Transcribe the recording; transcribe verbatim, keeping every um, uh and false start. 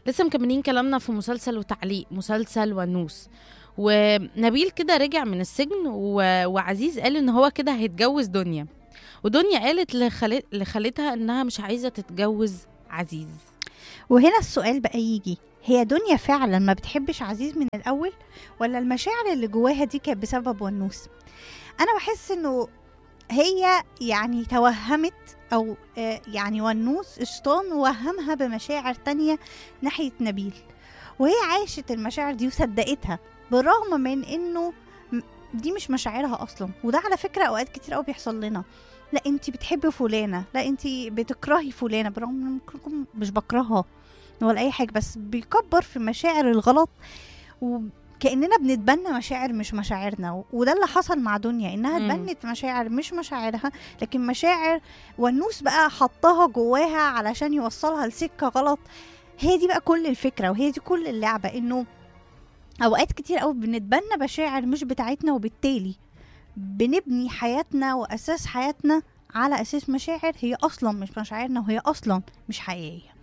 لسه مكملين كلامنا في مسلسل وتعليق، مسلسل ونوس. ونبيل كده رجع من السجن و... وعزيز قال ان هو كده هيتجوز دنيا، ودنيا قالت لخالت... لخالتها انها مش عايزة تتجوز عزيز. وهنا السؤال بقى يجي، هي دنيا فعلا ما بتحبش عزيز من الأول، ولا المشاعر اللي جواها دي كانت بسبب ونوس؟ أنا بحس إنه هي يعني توهمت، أو آه يعني ونوس الشيطان وهمها بمشاعر تانية ناحية نبيل، وهي عاشت المشاعر دي وصدقتها بالرغم من إنه دي مش مشاعرها أصلا. وده على فكرة أوقات كتير أوي بيحصل لنا، لا انتي بتحبي فلانة، لا انتي بتكرهي فلانة، برغم ان ممكن مش بكرهها ولا اي حاجة، بس بيكبر في مشاعر الغلط وكأننا بنتبنى مشاعر مش مشاعرنا. وده اللي حصل مع دنيا، انها مم. اتبنت مشاعر مش مشاعرها، لكن مشاعر ونوس بقى حطها جواها علشان يوصلها لسكة غلط. هي دي بقى كل الفكرة، وهي دي كل اللعبة، انه اوقات كتير قوي بنتبنى مشاعر مش بتاعتنا، وبالتالي بنبني حياتنا وأساس حياتنا على أساس مشاعر هي أصلا مش مشاعرنا، وهي أصلا مش حقيقية.